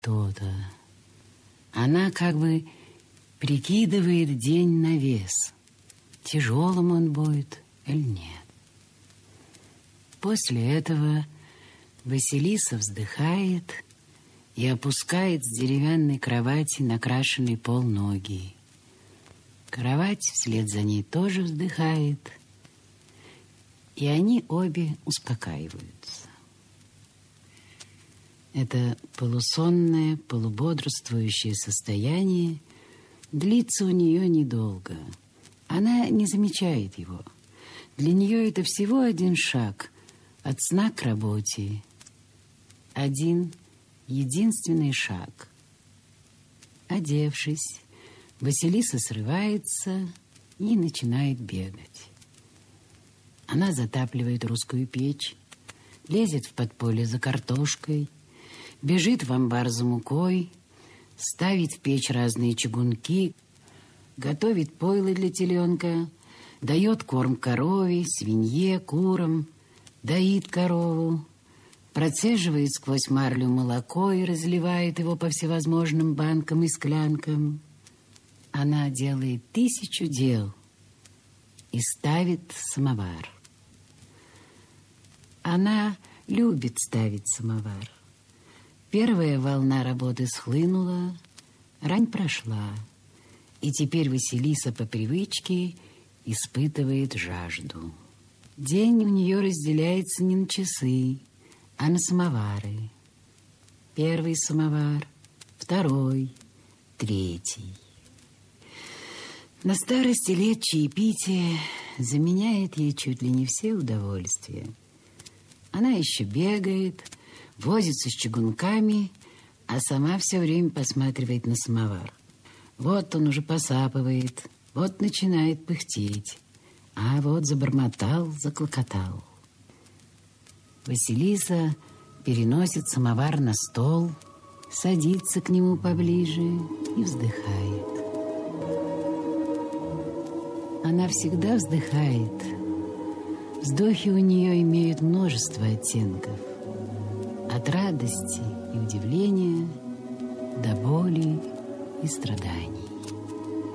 то-то. Она как бы прикидывает день на вес, тяжелым он будет или нет. После этого Василиса вздыхает и опускает с деревянной кровати на крашеный пол ноги. Кровать вслед за ней тоже вздыхает, и они обе успокаиваются. Это полусонное, полубодрствующее состояние длится у нее недолго. Она не замечает его. Для нее это всего один шаг от сна к работе. Один единственный шаг. Одевшись, Василиса срывается и начинает бегать. Она затапливает русскую печь, лезет в подполье за картошкой, бежит в амбар за мукой, ставит в печь разные чугунки, готовит пойло для теленка, дает корм корове, свинье, курам, доит корову, процеживает сквозь марлю молоко и разливает его по всевозможным банкам и склянкам. Она делает 1000 дел и ставит самовар. Она любит ставить самовар. Первая волна работы схлынула, рань прошла, и теперь Василиса по привычке испытывает жажду. День у нее разделяется не на часы, а на самовары. Первый самовар, второй, третий. На старости лет чаепитие заменяет ей чуть ли не все удовольствия. Она еще бегает, возится с чугунками, а сама все время посматривает на самовар. Вот он уже посапывает, вот начинает пыхтеть, а вот забормотал, заклокотал. Василиса переносит самовар на стол, садится к нему поближе и вздыхает. Она всегда вздыхает. Вздохи у нее имеют множество оттенков. От радости и удивления до боли и страданий.